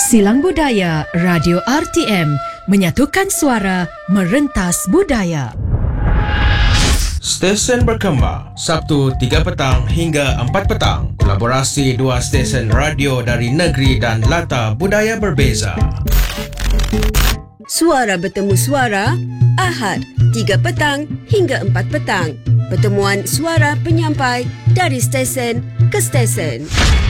Silang Budaya Radio RTM menyatukan suara merentas budaya. Stesen berkembang Sabtu 3 petang hingga 4 petang. Kolaborasi dua stesen radio dari negeri dan latar budaya berbeza. Suara bertemu suara Ahad 3 petang hingga 4 petang. Pertemuan suara penyampai dari stesen ke stesen.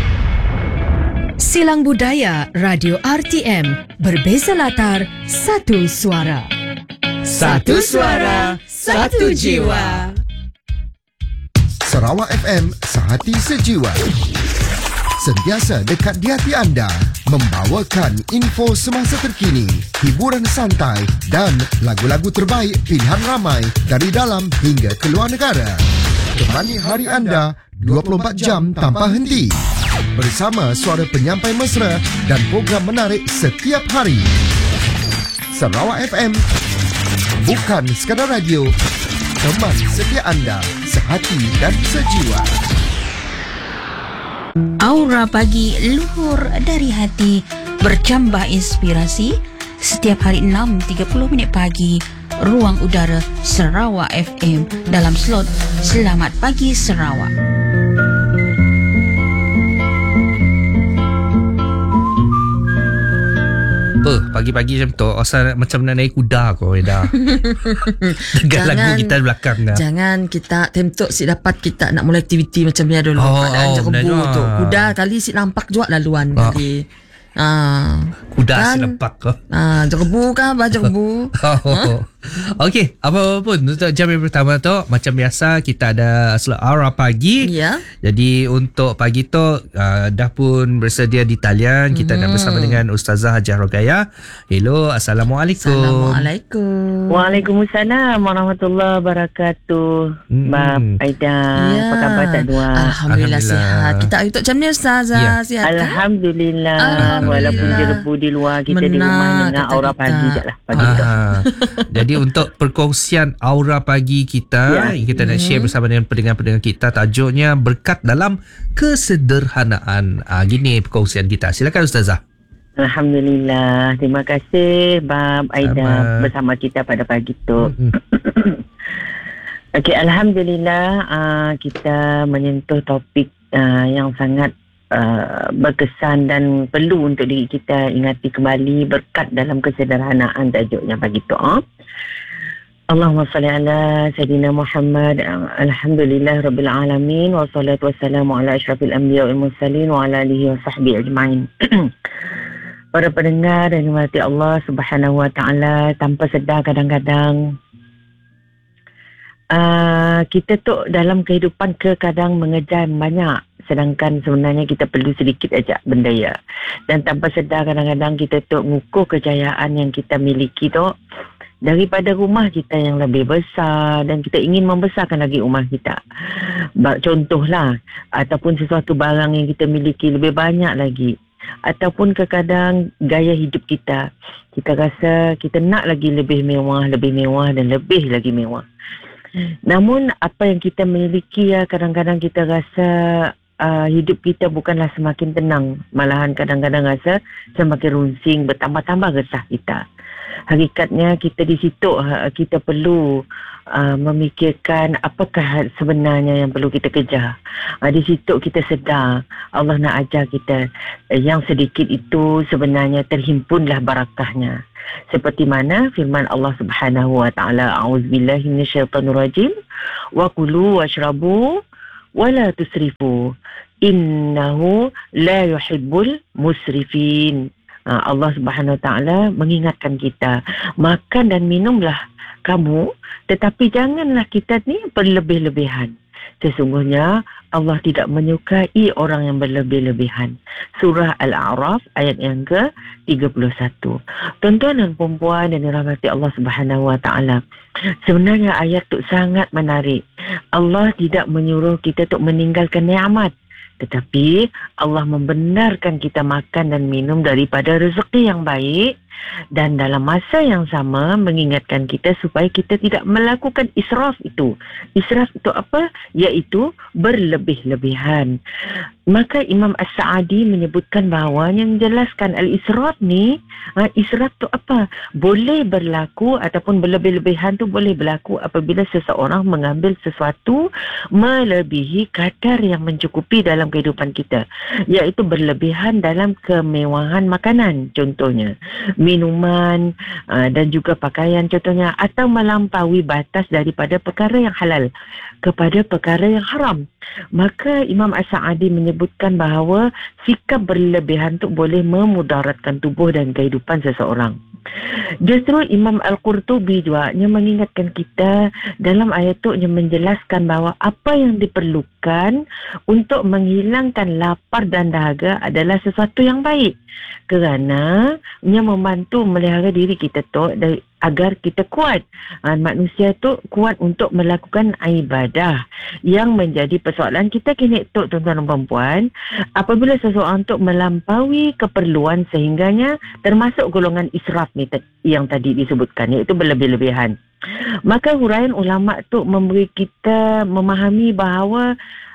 Silang Budaya Radio RTM, berbeza latar, satu suara. Satu suara, satu jiwa. Sarawak FM, sehati sejiwa. Sentiasa dekat di hati anda, membawakan info semasa terkini, hiburan santai dan lagu-lagu terbaik pilihan ramai dari dalam hingga keluar negara. Temani hari anda 24 jam tanpa henti. Bersama suara penyampai mesra dan program menarik setiap hari. Sarawak FM, bukan sekadar radio, teman setia anda, sehati dan sejiwa. Aura pagi luhur dari hati, bercambah inspirasi. Setiap hari 6.30 pagi, Ruang Udara Sarawak FM dalam slot Selamat Pagi Sarawak. Pagi-pagi macam tu macam nak naik kuda kau dah. Dengar lagu kita di belakang dah. Jangan kita tentuk si dapat kita nak mula aktiviti macam ni dulu. Jerebu tu. Kuda kali si nampak juga laluan kali. Kuda kan, si nampak kau. Jerebu kan jerebu. Okey, apa pun untuk jam yang pertama tu macam biasa kita ada slot aura pagi. Ya. Jadi untuk pagi tu dah pun bersedia di talian. Kita nak bersama dengan Ustazah Hajah Rogaya. Hello, Assalamualaikum. Assalamualaikum. Waalaikumsalam warahmatullahi wabarakatuh. Mbak Aida, ya. apa khabar tak dua? Alhamdulillah sihat. Kita untuk jam ni Ustazah sihat. Alhamdulillah. Walaupun jerebu di luar, kita di rumah dengan aura pagi je lah pagi tu. Jadi untuk perkongsian aura pagi kita, kita nak share bersama dengan pendengar-pendengar kita, tajuknya berkat dalam kesederhanaan. Gini perkongsian kita. Silakan Ustazah. Alhamdulillah. Terima kasih Mbak Aida bersama kita pada pagi tu. Okey, Alhamdulillah, kita menyentuh topik yang sangat berkesan dan perlu untuk diri kita ingati kembali, berkat dalam kesederhanaan tajuknya pagi tu. Allahumma salli ala Sayyidina Muhammad. Alhamdulillah Rabbil Alamin. Wassalatu wassalamu ala ashrafil anbiya wal mursalin wa ala alihi wa sahbihi ajma'in. Para pendengar dan dimati Allah Subhanahu wa ta'ala, tanpa sedar kadang-kadang kita tu dalam kehidupan kadang mengejar banyak, sedangkan sebenarnya kita perlu sedikit aja benda ya. Dan tanpa sedar kadang-kadang kita tu mengukur kejayaan yang kita miliki tu daripada rumah kita yang lebih besar, dan kita ingin membesarkan lagi rumah kita. Contohlah, ataupun sesuatu barang yang kita miliki lebih banyak lagi, ataupun kadang-kadang gaya hidup kita rasa kita nak lagi lebih mewah dan lebih lagi mewah. Namun apa yang kita miliki kadang-kadang kita rasa hidup kita bukanlah semakin tenang, malahan kadang-kadang rasa semakin runsing, bertambah-tambah resah kita. Hakikatnya kita di situ kita perlu memikirkan apakah sebenarnya yang perlu kita kejar. Di situ kita sedar Allah nak ajar kita yang sedikit itu sebenarnya terhimpunlah barakahnya. Seperti mana firman Allah Subhanahu wa taala, a'udzubillahi minasyaitonirrajim, wa kulu washrabu wa la tusrifu innahu la yuhibbul musrifin. Allah Subhanahu wa taala mengingatkan kita, makan dan minumlah kamu, tetapi janganlah kita ni berlebih-lebihan. Sesungguhnya Allah tidak menyukai orang yang berlebih-lebihan. Surah Al-A'raf ayat yang ke-31. Tuan-tuan dan puan-puan dan dirahmati Allah Subhanahu wa taala, sebenarnya ayat tu sangat menarik. Allah tidak menyuruh kita untuk meninggalkan nikmat, tetapi Allah membenarkan kita makan dan minum daripada rezeki yang baik dan dalam masa yang sama mengingatkan kita supaya kita tidak melakukan israf itu. Israf itu apa? Iaitu berlebih-lebihan. Maka Imam As-Sa'adi menyebutkan bahawa yang menjelaskan al-israf ni, israf tu apa? Boleh berlaku ataupun berlebih-lebihan tu boleh berlaku apabila seseorang mengambil sesuatu melebihi kadar yang mencukupi dalam kehidupan kita, iaitu berlebihan dalam kemewahan makanan contohnya, minuman dan juga pakaian contohnya, atau melampaui batas daripada perkara yang halal kepada perkara yang haram. Maka Imam As-Sa'adi menyebutkan bahawa sikap berlebihan tu boleh memudaratkan tubuh dan kehidupan seseorang. Justru Imam Al-Qurtubi juga mengingatkan kita dalam ayat tu, yang menjelaskan bahawa apa yang diperlukan untuk menghilangkan lapar dan dahaga adalah sesuatu yang baik, kerana ia membantu melihara diri kita tu agar kita kuat. Manusia tu kuat untuk melakukan ibadah. Yang menjadi persoalan kita kini tu, tuan-tuan dan puan-puan, apabila seseorang tu melampaui keperluan sehingganya termasuk golongan israf ni yang tadi disebutkan, iaitu berlebih-lebihan. Maka huraian ulama tu memberi kita memahami bahawa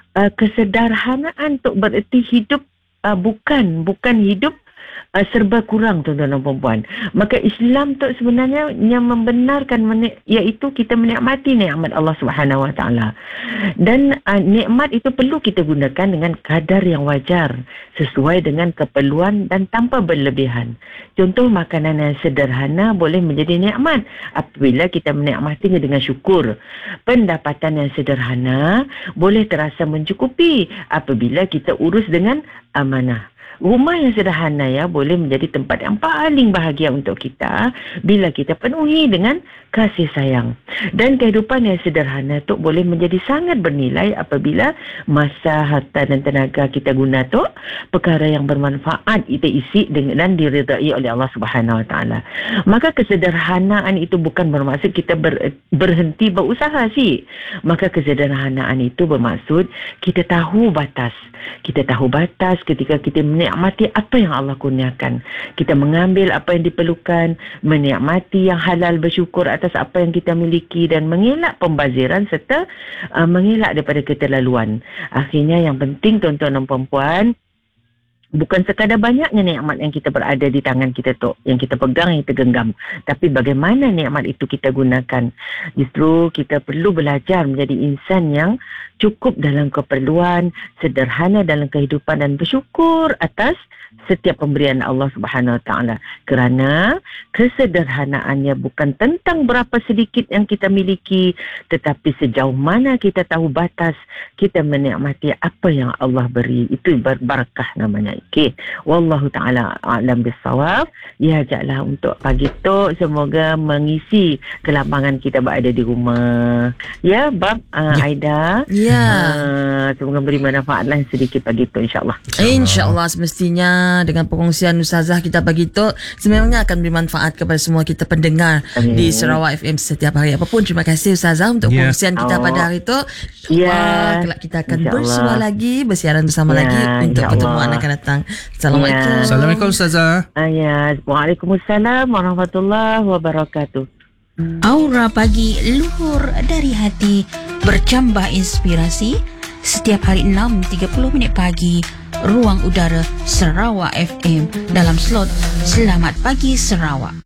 kesederhanaan tu bererti hidup bukan hidup serba kurang, tuan-tuan dan puan-puan. Maka Islam tu sebenarnya yang membenarkan iaitu kita menikmati nikmat Allah Subhanahu Wa Taala. Dan nikmat itu perlu kita gunakan dengan kadar yang wajar, sesuai dengan keperluan dan tanpa berlebihan. Contoh, makanan yang sederhana boleh menjadi nikmat apabila kita menikmatinya dengan syukur. Pendapatan yang sederhana boleh terasa mencukupi apabila kita urus dengan amanah. Rumah yang sederhana boleh menjadi tempat yang paling bahagia untuk kita bila kita penuhi dengan kasih sayang. Dan kehidupan yang sederhana tu boleh menjadi sangat bernilai apabila masa, harta dan tenaga kita guna tu perkara yang bermanfaat kita isi dan diridai oleh Allah Subhanahu Wa Taala. Maka kesederhanaan itu bukan bermaksud kita berhenti berusaha sih. Maka kesederhanaan itu bermaksud kita tahu batas. Kita tahu batas ketika kita menikmati apa yang Allah kurniakan. Kita mengambil apa yang diperlukan, menikmati yang halal, bersyukur atas apa yang kita miliki dan mengelak pembaziran serta mengelak daripada keterlaluan. Akhirnya yang penting, tuan-tuan dan puan-puan, bukan sekadar banyaknya nikmat yang kita berada di tangan kita tu, yang kita pegang, yang kita genggam, tapi bagaimana nikmat itu kita gunakan. Justru kita perlu belajar menjadi insan yang cukup dalam keperluan, sederhana dalam kehidupan dan bersyukur atas setiap pemberian Allah Subhanahu Wa Taala. Kerana kesederhanaannya bukan tentang berapa sedikit yang kita miliki, tetapi sejauh mana kita tahu batas, kita menikmati apa yang Allah beri. Itu berbarakah namanya. Okey, wallahu taala a'lam bissawab. Ya, ajaklah untuk pagi tu semoga mengisi kelapangan kita berada di rumah. Ya, bab Aida. Ya. Semoga beri manfaatlah sedikit pagi tu, insya-Allah. InsyaAllah, semestinya dengan perkongsian Ustazah kita pagi tu sebenarnya akan beri manfaat kepada semua kita pendengar di Sarawak FM setiap hari. Apapun, terima kasih Ustazah untuk perkongsian kita pada hari tu. Kelak kita akan bersua lagi, bersiaran bersama lagi untuk pertemuan akan datang. Assalamualaikum. Assalamualaikum Ustazah. Waalaikumsalam warahmatullahi wabarakatuh. Aura pagi luhur dari hati, bercambah inspirasi. Setiap hari 6.30 pagi, Ruang Udara Sarawak FM dalam slot Selamat Pagi Sarawak.